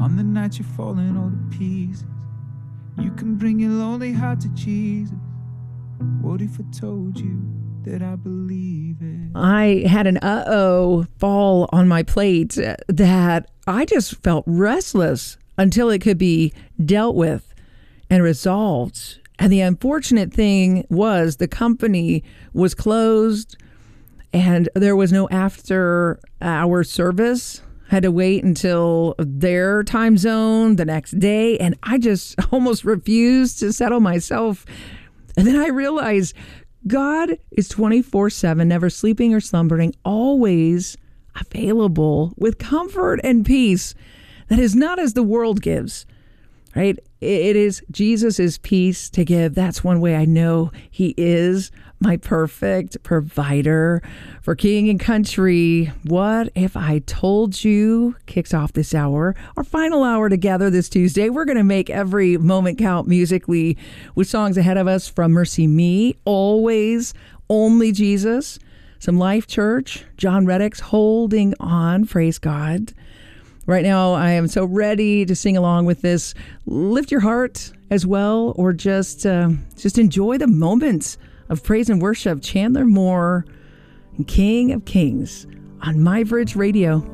On the night you're falling all to pieces, you can bring your lonely heart to Jesus. What if I told you that I believe it? I had an fall on my plate that I just felt restless until it could be dealt with and resolved. And the unfortunate thing was the company was closed and there was no after hour service. Had to wait until their time zone the next day. And I just almost refused to settle myself. And then I realized God is 24/7, never sleeping or slumbering, always available with comfort and peace that is not as the world gives, right? It is Jesus' peace to give. That's one way I know he is my perfect provider. For King and Country, What If I Told You kicks off this hour, our final hour together this Tuesday. We're going to make every moment count musically with songs ahead of us from Mercy Me, Always, Only Jesus, some Life Church, John Reddick's Holding On, praise God. Right now, I am so ready to sing along with this. Lift your heart as well, or just enjoy the moments of praise and worship. Chandler Moore, King of Kings on My Bridge Radio.